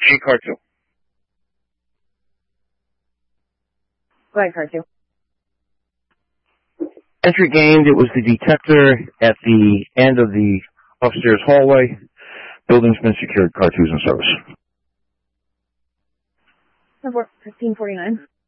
A car 2. Go ahead, car 2. Entry gained. It was the detector at the end of the upstairs hallway. Building's been secured. Car 2's in service. 1549.